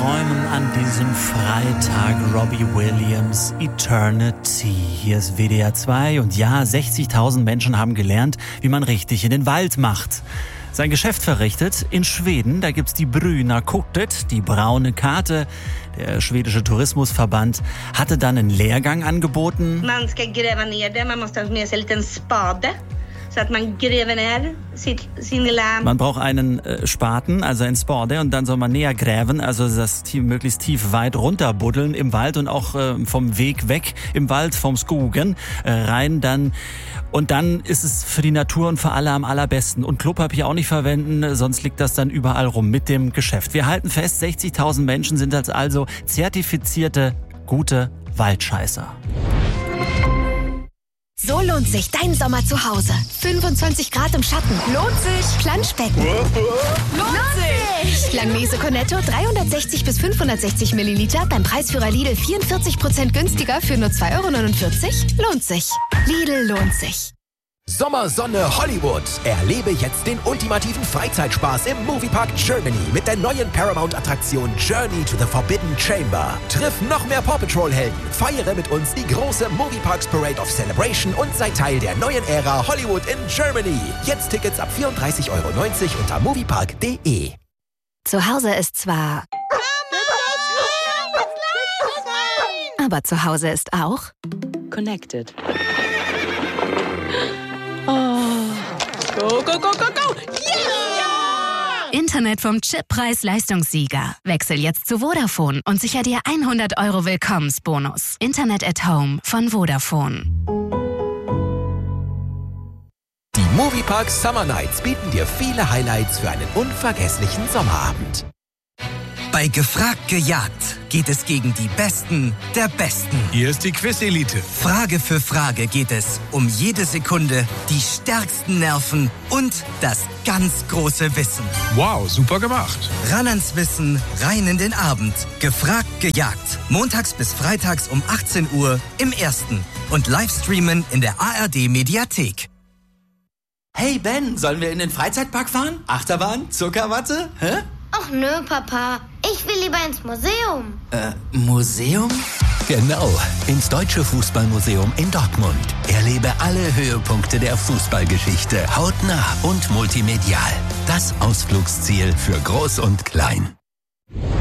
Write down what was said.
träumen an diesem Freitag Robbie Williams Eternity. Hier ist WDR 2 und ja, 60.000 Menschen haben gelernt, wie man richtig in den Wald macht. Sein Geschäft verrichtet in Schweden, da gibt's die Bruna Kortet, die braune Karte. Der schwedische Tourismusverband hatte dann einen Lehrgang angeboten. Man ska gräva ner det, man måste ha med sig en liten spade. So att man gräver ner sin Lamm. Man braucht einen Spaten, also ein Spade, und dann soll man näher gräben, also das möglichst tief weit runterbuddeln im Wald und auch vom Weg weg im Wald, vom Skogen rein dann. Und dann ist es für die Natur und für alle am allerbesten. Und Klopapier auch nicht verwenden, sonst liegt das dann überall rum mit dem Geschäft. Wir halten fest, 60.000 Menschen sind also zertifizierte, gute Waldscheißer. So lohnt sich dein Sommer zu Hause. 25 Grad im Schatten. Lohnt sich. Planschbecken. Lohnt sich. Langnese Cornetto 360 bis 560 Milliliter beim Preisführer Lidl 44% günstiger für nur 2,49 €. Lohnt sich. Lidl lohnt sich. Sommersonne Hollywood. Erlebe jetzt den ultimativen Freizeitspaß im Moviepark Germany mit der neuen Paramount-Attraktion Journey to the Forbidden Chamber. Triff noch mehr Paw Patrol-Helden, feiere mit uns die große Movieparks Parade of Celebration und sei Teil der neuen Ära Hollywood in Germany. Jetzt Tickets ab 34,90 € unter moviepark.de. Zu Hause ist zwar... Aber zu Hause ist auch... Connected. Go, go, go, go, go! Yeah! Internet vom Chippreis-Leistungssieger. Wechsel jetzt zu Vodafone und sicher dir 100 € Willkommensbonus. Internet at Home von Vodafone. Die Moviepark Summer Nights bieten dir viele Highlights für einen unvergesslichen Sommerabend. Bei Gefragt gejagt geht es gegen die Besten der Besten. Hier ist die Quiz-Elite. Frage für Frage geht es um jede Sekunde, die stärksten Nerven und das ganz große Wissen. Wow, super gemacht. Ran ans Wissen, rein in den Abend. Gefragt gejagt. Montags bis freitags um 18 Uhr im Ersten. Und Livestreamen in der ARD-Mediathek. Hey Ben, sollen wir in den Freizeitpark fahren? Achterbahn? Zuckerwatte? Hä? Ach nö, Papa. Ich will lieber ins Museum. Museum? Genau, ins Deutsche Fußballmuseum in Dortmund. Erlebe alle Höhepunkte der Fußballgeschichte hautnah und multimedial. Das Ausflugsziel für Groß und Klein.